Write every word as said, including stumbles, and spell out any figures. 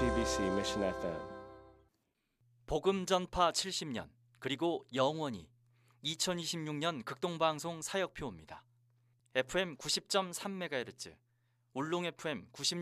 씨비씨 Mission 에프엠. 복음 전파 칠십 년 그리고 영원히 이천이십육 년 극동방송 사역표입니다. 에프엠 구십 점 삼 메가헤르츠, 울릉 에프엠 구십